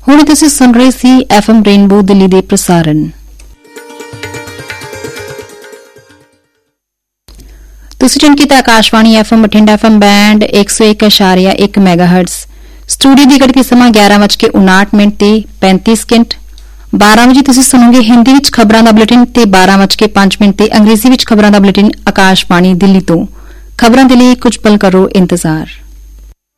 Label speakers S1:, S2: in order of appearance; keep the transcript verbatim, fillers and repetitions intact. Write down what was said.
S1: ਹੁਣ ਤੁਸੀਂ ਸੁਣ ਰਹੇ ਸੀ ਐਫਐਮ ਰੇਨਬੋ ਦਿੱਲੀ ਦੇ ਪ੍ਰਸਾਰਣ। ਤੁਸੀਂ ਟਿਊਨ ਕੀਤਾ Akashvani FM Bathinda FM band ਇੱਕ ਸੌ ਇੱਕ ਦਸ਼ਮਲਵ ਇੱਕ ਮੈਗਾਹਰਟਜ਼। ਸਟੂਡੀਓ ਦੀ ਘੜੀ ਸਮਾਂ ਗਿਆਰਾਂ ਵੱਜ ਕੇ ਉਨਾਹਠ ਮਿੰਟ ਤੇ ਪੈਂਤੀ ਸਕਿੰਟ। ਬਾਰਾਂ ਵਜੇ ਤੁਸੀਂ ਸੁਣੋਗੇ ਹਿੰਦੀ ਵਿੱਚ ਖਬਰਾਂ ਦਾ ਬੁਲੇਟਿਨ ਤੇ ਬਾਰਾਂ ਵੱਜ ਕੇ ਪੰਜ ਮਿੰਟ ਤੇ ਅੰਗਰੇਜ਼ੀ ਵਿੱਚ ਖਬਰਾਂ ਦਾ ਬੁਲੇਟਿਨ ਆਕਾਸ਼ਵਾਣੀ ਦਿੱਲੀ ਤੋਂ। ਖਬਰਾਂ ਦੇ ਲਈ ਕੁਝ ਪਲ ਕਰੋ ਇੰਤਜ਼ਾਰ।